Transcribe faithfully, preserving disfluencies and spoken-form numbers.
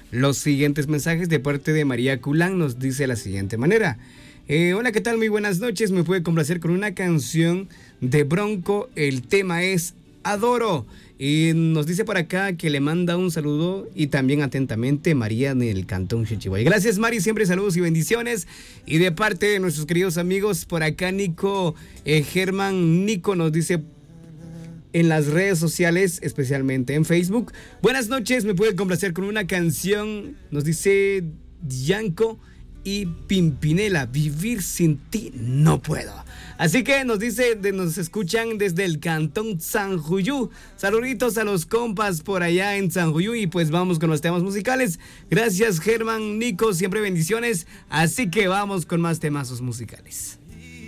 los siguientes mensajes de parte de María Culán. Nos dice de la siguiente manera. Eh, hola, ¿qué tal? Muy buenas noches. Me puede complacer con una canción de Bronco. El tema es Adoro. Y nos dice por acá que le manda un saludo y también atentamente María del Cantón Chichihuay. Gracias, Mari, siempre saludos y bendiciones. Y de parte de nuestros queridos amigos por acá, Nico, eh, Germán Nico nos dice en las redes sociales, especialmente en Facebook. Buenas noches, me puede complacer con una canción, nos dice Yanko y Pimpinela, Vivir sin ti no puedo. Así que nos dice, de, nos escuchan desde el Cantón Sanjuyú. Saluditos a los compas por allá en Sanjuyú y pues vamos con los temas musicales. Gracias, Germán, Nico, siempre bendiciones. Así que vamos con más temazos musicales.